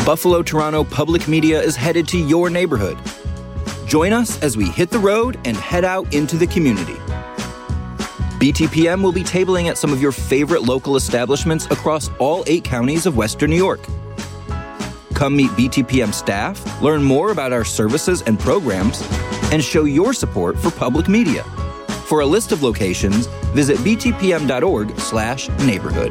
Buffalo Toronto Public Media is headed to your neighborhood. Join us as we hit the road and head out into the community. BTPM will be tabling at some of your favorite local establishments across all 8 counties of Western New York. Come meet BTPM staff, learn more about our services and programs, and show your support for public media. For a list of locations, visit btpm.org/neighborhood.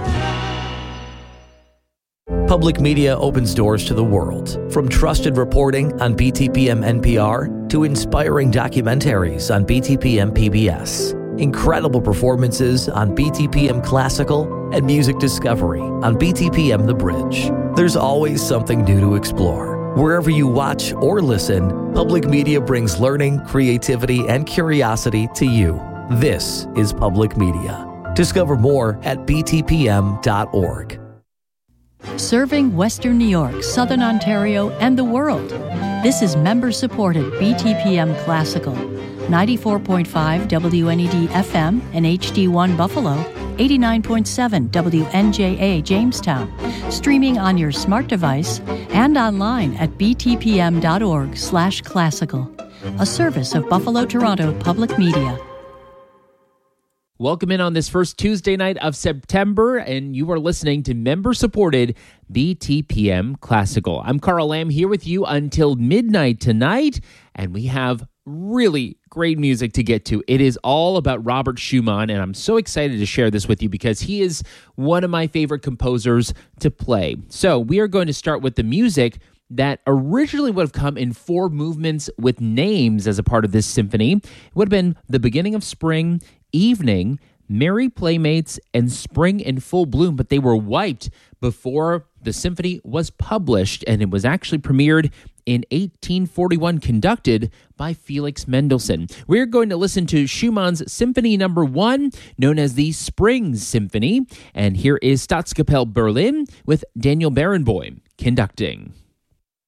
Public media opens doors to the world, from trusted reporting on BTPM NPR to inspiring documentaries on BTPM PBS. Incredible performances on BTPM Classical and music discovery on BTPM The Bridge. There's always something new to explore. Wherever you watch or listen, public media brings learning, creativity, and curiosity to you. This is public media. Discover more at btpm.org. Serving Western New York, Southern Ontario, and the world. This is member-supported BTPM Classical. 94.5 WNED FM and HD1 Buffalo, 89.7 WNJA Jamestown, streaming on your smart device and online at btpm.org/classical, a service of Buffalo Toronto Public Media. Welcome in on this first Tuesday night of September, and you are listening to member-supported BTPM Classical. I'm Carl Lamb here with you until midnight tonight, and we have really great music to get to. It is all about Robert Schumann, and I'm so excited to share this with you because he is one of my favorite composers to play. So we are going to start with the music that originally would have come in 4 movements with names as a part of this symphony. It would have been The Beginning of Spring, Evening, Merry Playmates, and Spring in Full Bloom, but they were wiped before the symphony was published, and it was actually premiered in 1841, conducted by Felix Mendelssohn. We're going to listen to Schumann's Symphony No. 1, known as the Spring Symphony, and here is Staatskapelle Berlin with Daniel Barenboim conducting.